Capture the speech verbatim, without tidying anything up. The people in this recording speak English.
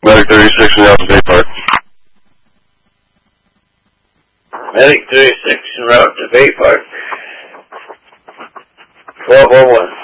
Medic thirty-six in Alpha Bay Park. Medic thirty-six en route to Bay Park. twelve oh one.